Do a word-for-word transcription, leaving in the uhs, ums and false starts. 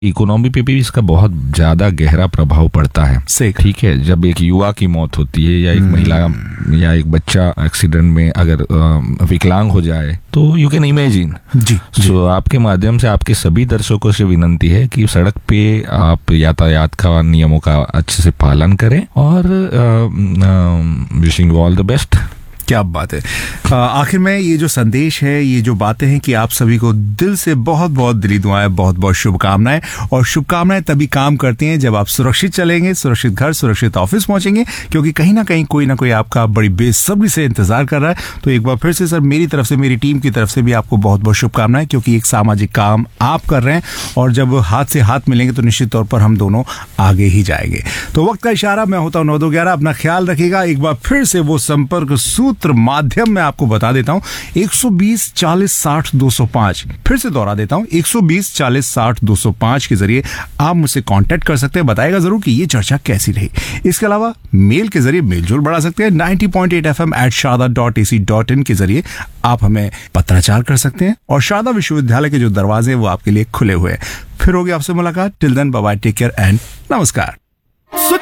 Economy पे भी इसका बहुत ज्यादा गहरा प्रभाव पड़ता है। सही। ठीक है, जब एक युवा की मौत होती है या एक महिला या एक बच्चा एक्सीडेंट में अगर अ, विकलांग हो जाए तो यू कैन इमेजिन। जी, सो आपके माध्यम से आपके सभी दर्शकों से विनंती है कि सड़क पे आप यातायात का नियमों का अच्छे से पालन करें और wishing you all the best. क्या बात है। आ, आखिर में ये जो संदेश है, ये जो बातें हैं कि आप सभी को दिल से बहुत बहुत दिली दुआएं, बहुत बहुत शुभकामनाएं। और शुभकामनाएं तभी काम करती हैं जब आप सुरक्षित चलेंगे, सुरक्षित घर, सुरक्षित ऑफिस पहुंचेंगे, क्योंकि कहीं ना कहीं कोई ना कोई आपका बड़ी बेसब्री से इंतजार कर रहा है। तो एक बार फिर से सर, मेरी तरफ से, मेरी टीम की तरफ से भी आपको बहुत बहुत शुभकामनाएं, क्योंकि एक सामाजिक काम आप कर रहे हैं और जब हाथ से हाथ मिलेंगे तो निश्चित तौर पर हम दोनों आगे ही जाएंगे। तो वक्त का इशारा, मैं होता हूं नौ दो ग्यारह। अपना ख्याल रखिएगा। एक बार फिर से वो संपर्क सूत्र माध्यम में आपको बता देता हूं, एक सौ बीस चालीस साठ दो सौ पाँच। फिर से दोहरा देता हूं, एक सौ बीस चालीस साठ दो सौ पाँच के जरिए आप मुझसे कांटेक्ट कर सकते हैं। बताएगा जरूर कि ये चर्चा कैसी रही। इसके अलावा मेल के जरिए मेलजोल बढ़ा सकते हैं। Ninety point eight F M eight Sharda dot A C dot in के जरिए आप हमें पत्राचार कर सकते हैं और शारदा विश्वविद्यालय के जो दरवाजे वो आपके लिए खुले हुए हैं। फिर होगी आपसे मुलाकात। Till then, bye bye, take care and नमस्कार।